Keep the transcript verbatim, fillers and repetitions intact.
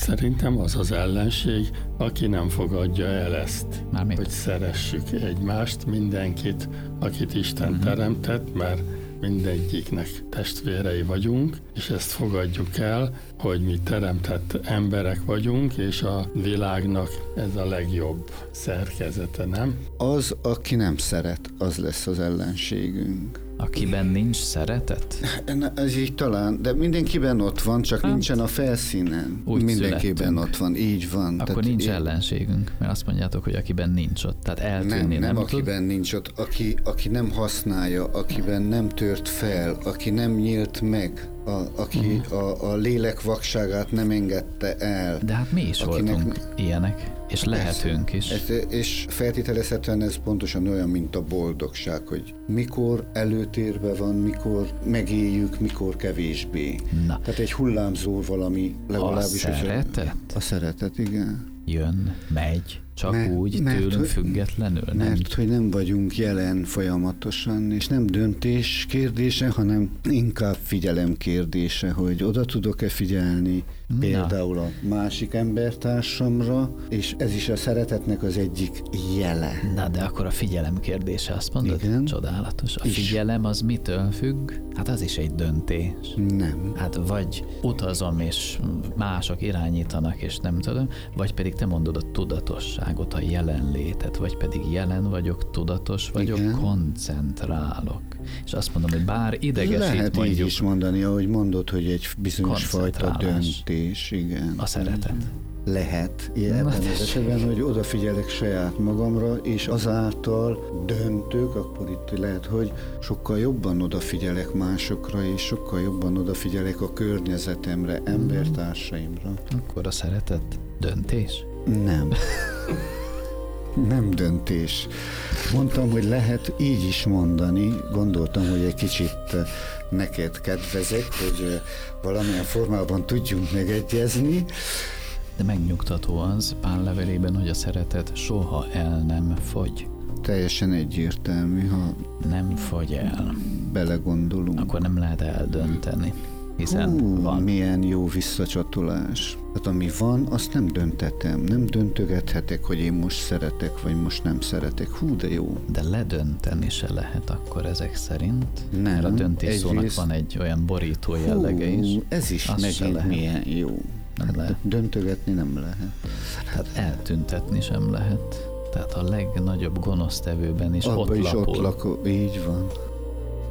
Szerintem az az ellenség, aki nem fogadja el ezt, Mármint? hogy szeressük egymást, mindenkit, akit Isten uh-huh. teremtett, mert mindegyiknek testvérei vagyunk, és ezt fogadjuk el, hogy mi teremtett emberek vagyunk, és a világnak ez a legjobb szerkezete, nem? Az, aki nem szeret, az lesz az ellenségünk. Akiben nincs szeretet? Na, ez így talán, de mindenkiben ott van, csak hát, nincsen a felszínen. Úgy mindenkiben születtünk. Ott van, így van. Akkor Tehát nincs én... ellenségünk, mert azt mondjátok, hogy akiben nincs ott. Tehát eltűnni nem, nem, nem akiben tud. nincs ott, aki, aki nem használja, akiben nem tört fel, aki nem nyílt meg, a, aki uh-huh. a, a lélek vakságát nem engedte el. De hát mi is akinek... voltunk ilyenek, és lehetünk is. Ez, és feltételezhetően ez pontosan olyan, mint a boldogság, hogy mikor előtérbe van, mikor megéljük, mikor kevésbé. Na. Tehát egy hullámzó valami, legalábbis. A szeretet? A szeretet, igen. Jön, megy, csak mert, úgy, mert, tőlünk hogy, függetlenül. Nem? Mert hogy nem vagyunk jelen folyamatosan, és nem döntés kérdése, hanem inkább figyelem kérdése, hogy oda tudok-e figyelni Na. például a másik embertársamra, és ez is a szeretetnek az egyik jele. Na, de akkor a figyelem kérdése, azt mondod? Igen. Csodálatos. A is. figyelem az mitől függ? Hát az is egy döntés. Nem. Hát vagy utazom, és mások irányítanak, és nem tudom, vagy pedig te mondod a tudatosságot, a jelenlétet, vagy pedig jelen vagyok, tudatos vagyok, igen. koncentrálok. És azt mondom, hogy bár idegesít lehet mondjuk... így is mondani, ahogy mondod, hogy egy bizonyos fajta döntés, igen. A szeretet. Lehet ilyen ebben az esetben, hogy odafigyelek saját magamra, és azáltal döntök, akkor itt lehet, hogy sokkal jobban odafigyelek másokra, és sokkal jobban odafigyelek a környezetemre, embertársaimra. Akkor a szeretet döntés? Nem. Nem döntés. Mondtam, hogy lehet így is mondani. Gondoltam, hogy egy kicsit neked kedvezek, hogy valamilyen formában tudjunk megegyezni. De megnyugtató az Pál levelében, hogy a szeretet soha el nem fogy. Teljesen egyértelmű, ha nem fogy el. Belegondolunk. Akkor nem lehet eldönteni. Hiszen Hú, van. Milyen jó visszacsatolás. Hát ami van, azt nem döntetem. Nem döntögethetek, hogy én most szeretek, vagy most nem szeretek. Hú, de jó. De ledönteni se lehet akkor ezek szerint. Nem. Mert a döntés szónak rész... van egy olyan borító jellege is. Ez is megint milyen jó. Nem hát lehet. Döntögetni nem lehet. Tehát eltüntetni sem lehet. Tehát a legnagyobb gonosztevőben is Abba ott is lapul. ott lakó. Így van.